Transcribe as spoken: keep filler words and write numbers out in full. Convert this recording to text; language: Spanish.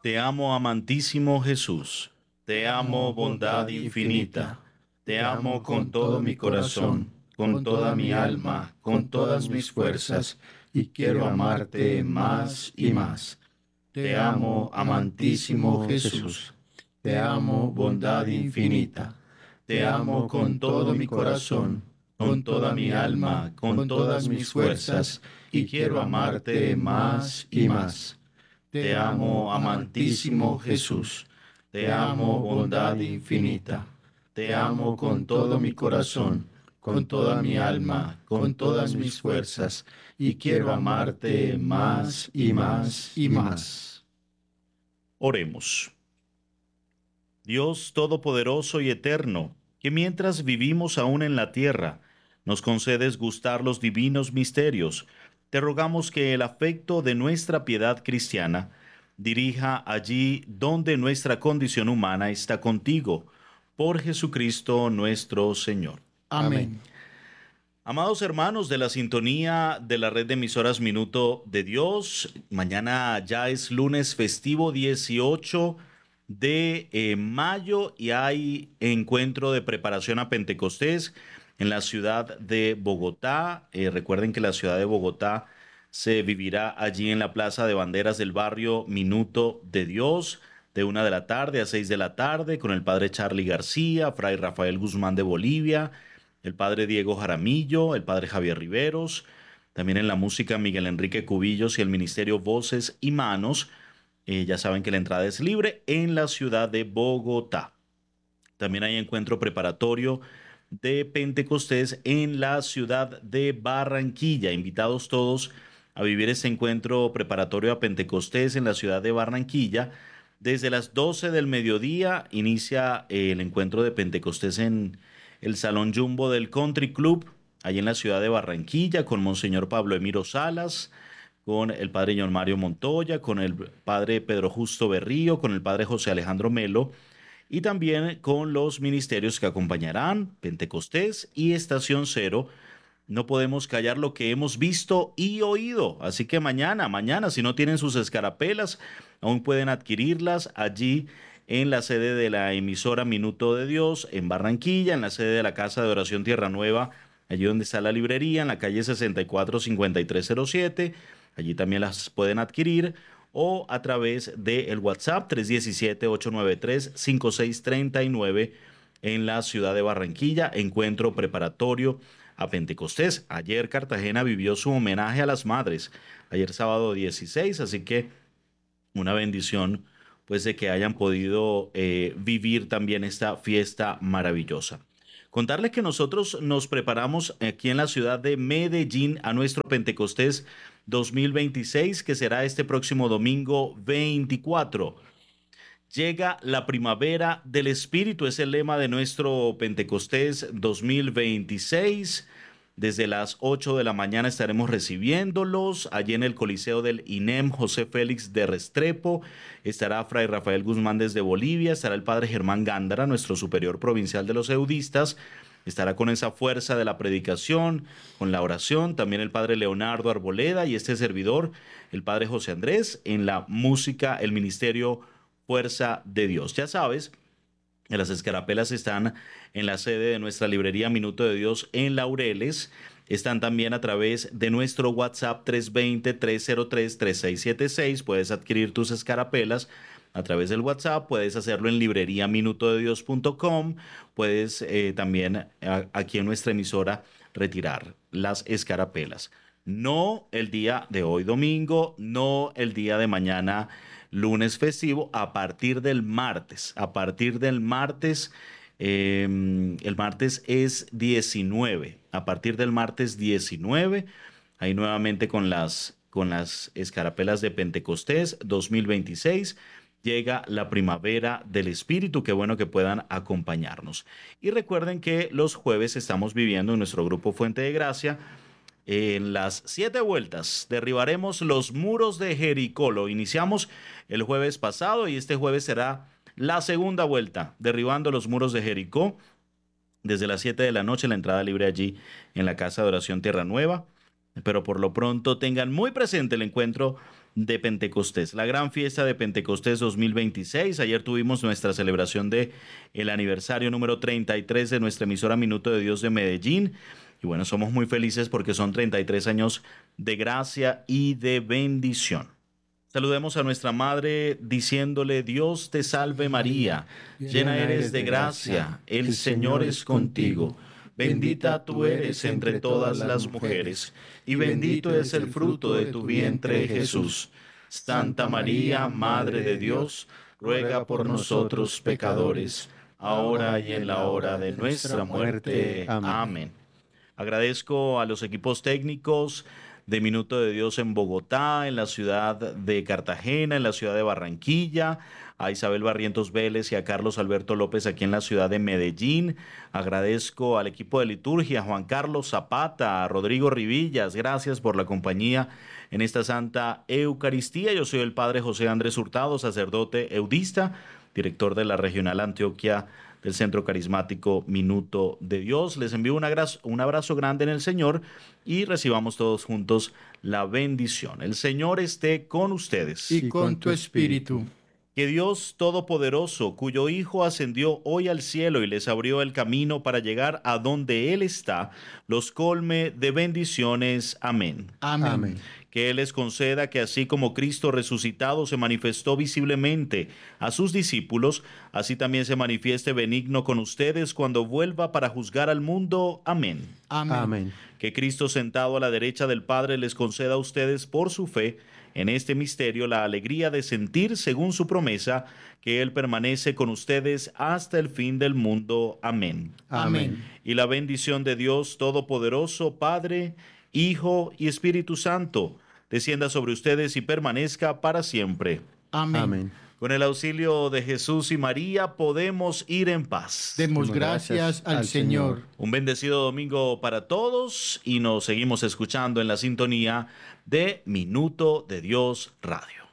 Te amo, amantísimo Jesús. Te amo, bondad infinita. Te amo con todo mi corazón, con toda mi alma, con todas mis fuerzas, y quiero amarte más y más. Te amo, amantísimo Jesús. Te amo, bondad infinita. Te amo con todo mi corazón, con toda mi alma, con todas mis fuerzas, y quiero amarte más y más. Te amo, amantísimo Jesús. Te amo, bondad infinita. Te amo con todo mi corazón, con toda mi alma, con todas mis fuerzas, y quiero amarte más y más y más. Oremos. Dios Todopoderoso y Eterno, que mientras vivimos aún en la tierra, nos concedes gustar los divinos misterios, te rogamos que el afecto de nuestra piedad cristiana dirija allí donde nuestra condición humana está contigo, por Jesucristo nuestro Señor. Amén. Amados hermanos de la sintonía de la red de emisoras Minuto de Dios, mañana ya es lunes festivo dieciocho de eh, mayo y hay encuentro de preparación a Pentecostés en la ciudad de Bogotá. Eh, recuerden que la ciudad de Bogotá se vivirá allí en la Plaza de Banderas del barrio Minuto de Dios, de una de la tarde a seis de la tarde, con el padre Charlie García, fray Rafael Guzmán de Bolivia, el padre Diego Jaramillo, el padre Javier Riveros, también en la música Miguel Enrique Cubillos y el ministerio Voces y Manos. Eh, ya saben que la entrada es libre en la ciudad de Bogotá. También hay encuentro preparatorio de Pentecostés en la ciudad de Barranquilla. Invitados todos a vivir este encuentro preparatorio a Pentecostés en la ciudad de Barranquilla. Desde las doce del mediodía inicia eh, el encuentro de Pentecostés en el Salón Jumbo del Country Club, allí en la ciudad de Barranquilla, con Monseñor Pablo Emiro Salas, con el padre John Mario Montoya, con el padre Pedro Justo Berrío, con el padre José Alejandro Melo, y también con los ministerios que acompañarán, Pentecostés y Estación Cero. No podemos callar lo que hemos visto y oído. Así que mañana, mañana, si no tienen sus escarapelas, aún pueden adquirirlas allí en la sede de la emisora Minuto de Dios, en Barranquilla, en la sede de la Casa de Oración Tierra Nueva, allí donde está la librería, en la calle sesenta y cuatro cincuenta y tres cero siete. Allí también las pueden adquirir, o a través del WhatsApp tres uno siete, ocho nueve tres, cinco seis tres nueve en la ciudad de Barranquilla. Encuentro preparatorio a Pentecostés. Ayer Cartagena vivió su homenaje a las madres, ayer sábado dieciséis, así que una bendición pues de que hayan podido eh, vivir también esta fiesta maravillosa. Contarles que nosotros nos preparamos aquí en la ciudad de Medellín a nuestro Pentecostés dos mil veintiséis, que será este próximo domingo veinticuatro. Llega la primavera del Espíritu, es el lema de nuestro Pentecostés dos mil veintiséis. Desde las ocho de la mañana estaremos recibiéndolos allí en el Coliseo del I N E M José Félix de Restrepo. Estará fray Rafael Guzmán desde Bolivia, estará el padre Germán Gándara, nuestro superior provincial de los eudistas. Estará con esa fuerza de la predicación, con la oración, también el padre Leonardo Arboleda y este servidor, el padre José Andrés, en la música, el ministerio Fuerza de Dios. Ya sabes, las escarapelas están en la sede de nuestra librería Minuto de Dios en Laureles. Están también a través de nuestro WhatsApp tres dos cero, tres cero tres, tres seis siete seis. Puedes adquirir tus escarapelas a través del WhatsApp. Puedes hacerlo en librería minuto de dios punto com. Puedes eh, también a, aquí en nuestra emisora retirar las escarapelas. No el día de hoy domingo, no el día de mañana lunes festivo, a partir del martes. A partir del martes, eh, el martes es diecinueve. A partir del martes diecinueve, ahí nuevamente con las, con las escarapelas de Pentecostés dos mil veintiséis, llega la primavera del Espíritu. Qué bueno que puedan acompañarnos. Y recuerden que los jueves estamos viviendo en nuestro grupo Fuente de Gracia. En las siete vueltas derribaremos los muros de Jericó. Lo iniciamos el jueves pasado y este jueves será la segunda vuelta, derribando los muros de Jericó. Desde las siete de la noche, la entrada libre allí en la Casa de Oración Tierra Nueva. pero por lo pronto tengan muy presente el encuentro de Pentecostés, la gran fiesta de Pentecostés dos mil veintiséis. Ayer tuvimos nuestra celebración de el aniversario número treinta y tres de nuestra emisora Minuto de Dios de Medellín. Y bueno, somos muy felices porque son treinta y tres años de gracia y de bendición. Saludemos a nuestra madre diciéndole: Dios te salve María, llena eres de gracia, el Señor es contigo. Bendita tú eres entre todas las mujeres, y bendito es el fruto de tu vientre, Jesús. Santa María, Madre de Dios, ruega por nosotros pecadores, ahora y en la hora de nuestra muerte. Amén. Agradezco a los equipos técnicos de Minuto de Dios en Bogotá, en la ciudad de Cartagena, en la ciudad de Barranquilla, a Isabel Barrientos Vélez y a Carlos Alberto López aquí en la ciudad de Medellín. Agradezco al equipo de liturgia, Juan Carlos Zapata, a Rodrigo Rivillas, gracias por la compañía en esta Santa Eucaristía. Yo soy el Padre José Andrés Hurtado, sacerdote eudista, director de la Regional Antioquia del Centro Carismático Minuto de Dios. Les envío un abrazo, un abrazo grande en el Señor y recibamos todos juntos la bendición. El Señor esté con ustedes. Y con tu espíritu. Que Dios Todopoderoso, cuyo Hijo ascendió hoy al cielo y les abrió el camino para llegar a donde Él está, los colme de bendiciones. Amén. Amén. Amén. Que Él les conceda que así como Cristo resucitado se manifestó visiblemente a sus discípulos, así también se manifieste benigno con ustedes cuando vuelva para juzgar al mundo. Amén. Amén. Amén. Que Cristo sentado a la derecha del Padre les conceda a ustedes por su fe en este misterio la alegría de sentir, según su promesa, que Él permanece con ustedes hasta el fin del mundo. Amén. Amén. Y la bendición de Dios Todopoderoso, Padre, Hijo y Espíritu Santo, descienda sobre ustedes y permanezca para siempre. Amén. Amén. Con el auxilio de Jesús y María podemos ir en paz. Demos gracias al Señor. Un bendecido domingo para todos y nos seguimos escuchando en la sintonía de Minuto de Dios Radio.